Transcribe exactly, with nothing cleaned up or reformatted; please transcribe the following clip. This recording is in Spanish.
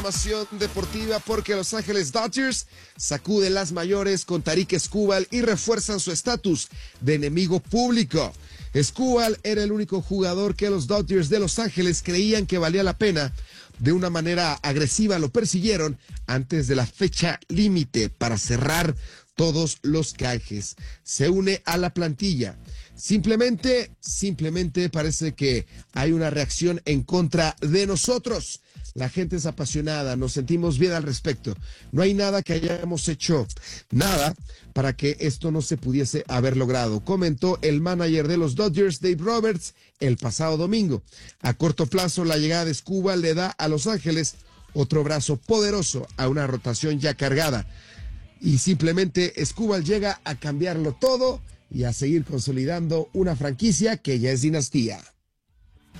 Información deportiva porque Los Ángeles Dodgers sacuden las mayores con Tarik Skubal y refuerzan su estatus de enemigo público. Skubal era el único jugador que los Dodgers de Los Ángeles creían que valía la pena. De una manera agresiva lo persiguieron antes de la fecha límite para cerrar todos los canjes. Se une a la plantilla. Simplemente, simplemente parece que hay una reacción en contra de nosotros. La gente es apasionada, nos sentimos bien al respecto. No hay nada que hayamos hecho, nada para que esto no se pudiese haber logrado, comentó el manager de los Dodgers, Dave Roberts, el pasado domingo. A corto plazo, la llegada de Skubal le da a Los Ángeles otro brazo poderoso a una rotación ya cargada. Y simplemente Skubal llega a cambiarlo todo y a seguir consolidando una franquicia que ya es dinastía.